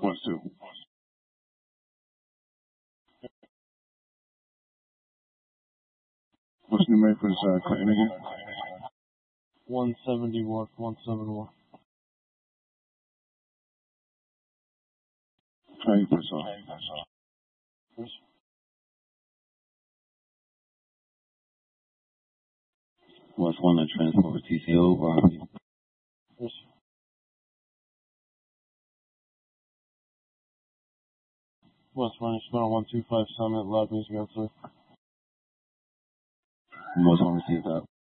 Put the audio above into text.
What's 2? What's the name for this Clinton again? 171, 171. How you press off? What's 1 to transport TCO property? Yes. West Running Spot 125 Summit, Loud Music outside. What's 1 received up?